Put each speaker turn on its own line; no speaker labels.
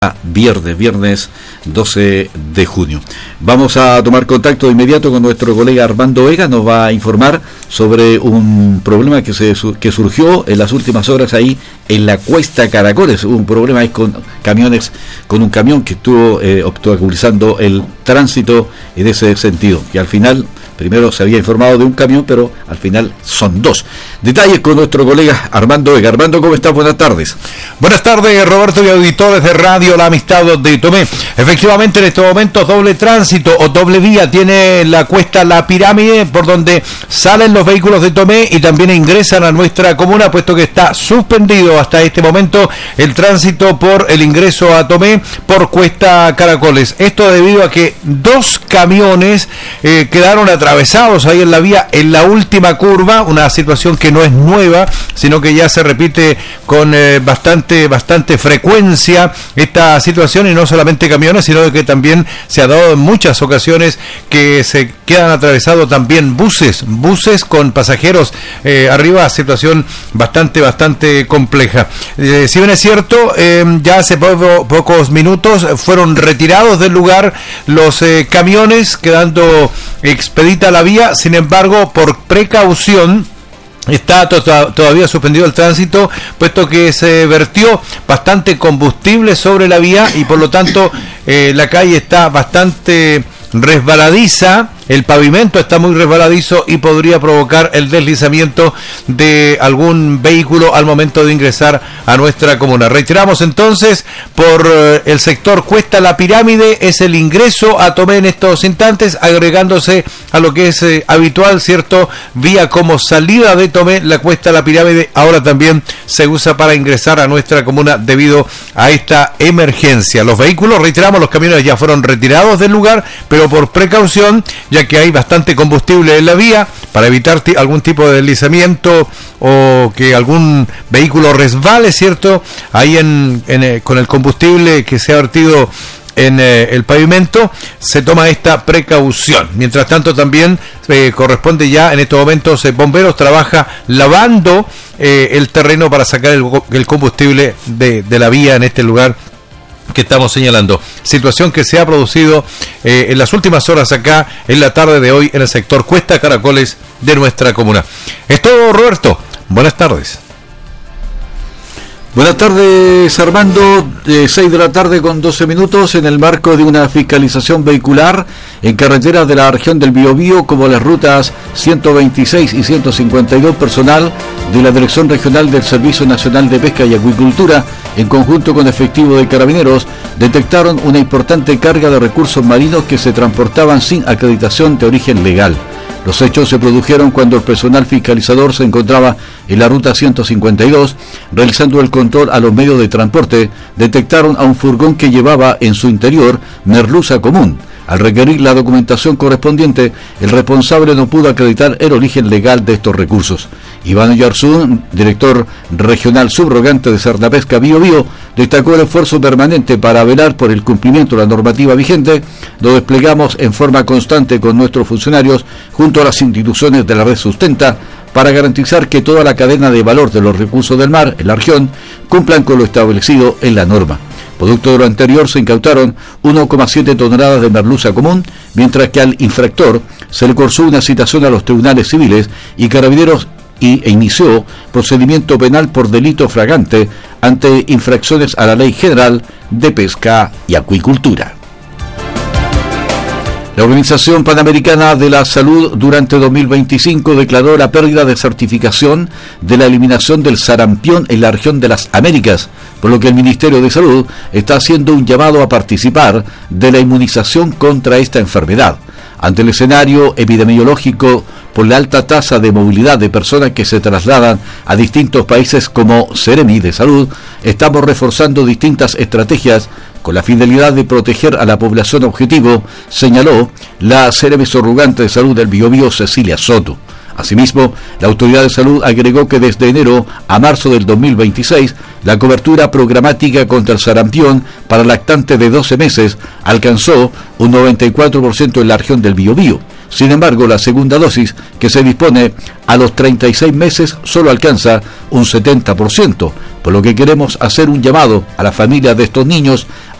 Viernes 12 de junio. Vamos a tomar contacto de inmediato con nuestro colega Armando Vega. Nos va a informar sobre un problema que surgió en las últimas horas ahí en la Cuesta Caracoles. Hubo un problema ahí con un camión que estuvo obstaculizando el tránsito en ese sentido, y al final primero se había informado de un camión, pero al final son dos. Detalles con nuestro colega Armando Vega. Armando, ¿cómo estás? Buenas tardes.
Buenas tardes, Roberto, y auditores de Radio La Amistad de Tomé. Efectivamente, en estos momentos doble tránsito o doble vía tiene la Cuesta La Pirámide, por donde salen los vehículos de Tomé y también ingresan a nuestra comuna, puesto que está suspendido hasta este momento el tránsito por el ingreso a Tomé por Cuesta Caracoles. Esto debido a que dos camiones quedaron atravesados ahí en la vía en la última curva, una situación que no es nueva, sino que ya se repite con bastante frecuencia esta situación, y no solamente camiones, sino que también se ha dado en muchas ocasiones que se quedan atravesados también buses con pasajeros arriba, situación bastante compleja. Si bien es cierto, ya hace pocos minutos fueron retirados del lugar los camiones, quedando expedita la vía. Sin embargo, por precaución está todavía suspendido el tránsito, puesto que se vertió bastante combustible sobre la vía y por lo tanto la calle está bastante resbaladiza, el pavimento está muy resbaladizo y podría provocar el deslizamiento de algún vehículo al momento de ingresar a nuestra comuna. Reiteramos entonces, por el sector Cuesta La Pirámide es el ingreso a Tomé en estos instantes, agregándose a lo que es habitual, ¿cierto? Vía como salida de Tomé, la Cuesta La Pirámide ahora también se usa para ingresar a nuestra comuna debido a esta emergencia. Los vehículos, reiteramos, los camiones ya fueron retirados del lugar, pero por precaución, ya que hay bastante combustible en la vía, para evitar algún tipo de deslizamiento o que algún vehículo resbale, ¿cierto? Ahí con el combustible que se ha vertido en el pavimento, se toma esta precaución. Mientras tanto, también corresponde ya en estos momentos, bomberos trabaja lavando el terreno para sacar el combustible de la vía en este lugar que estamos señalando. Situación que se ha producido en las últimas horas acá en la tarde de hoy en el sector Cuesta Caracoles de nuestra comuna. Es todo, Roberto. Buenas tardes.
Buenas tardes, Armando. 6 de la tarde con 12 minutos, en el marco de una fiscalización vehicular en carreteras de la región del Biobío, como las rutas 126 y 152, personal de la Dirección Regional del Servicio Nacional de Pesca y Acuicultura, en conjunto con efectivo de Carabineros, detectaron una importante carga de recursos marinos que se transportaban sin acreditación de origen legal. Los hechos se produjeron cuando el personal fiscalizador se encontraba en la ruta 152 realizando el control a los medios de transporte. Detectaron a un furgón que llevaba en su interior merluza común. Al requerir la documentación correspondiente, el responsable no pudo acreditar el origen legal de estos recursos. Iván Oyarzún, director regional subrogante de Cernapesca Biobío, destacó el esfuerzo permanente para velar por el cumplimiento de la normativa vigente. Lo desplegamos en forma constante con nuestros funcionarios junto a las instituciones de la red Sustenta para garantizar que toda la cadena de valor de los recursos del mar en la región cumplan con lo establecido en la norma. Producto de lo anterior, se incautaron 1,7 toneladas de merluza común, mientras que al infractor se le cursó una citación a los tribunales civiles y Carabineros e inició procedimiento penal por delito flagrante ante infracciones a la Ley General de Pesca y Acuicultura. La Organización Panamericana de la Salud durante 2025 declaró la pérdida de certificación de la eliminación del sarampión en la región de las Américas, por lo que el Ministerio de Salud está haciendo un llamado a participar de la inmunización contra esta enfermedad. Ante el escenario epidemiológico por la alta tasa de movilidad de personas que se trasladan a distintos países como Seremi de Salud, estamos reforzando distintas estrategias con la finalidad de proteger a la población objetivo, señaló la Seremi Surrogante de Salud del Biobío, Cecilia Soto. Asimismo, la autoridad de salud agregó que desde enero a marzo del 2026 La cobertura programática contra el sarampión para lactantes de 12 meses alcanzó un 94% en la región del Biobío. Sin embargo, la segunda dosis, que se dispone a los 36 meses, solo alcanza un 70%, por lo que queremos hacer un llamado a las familias de estos niños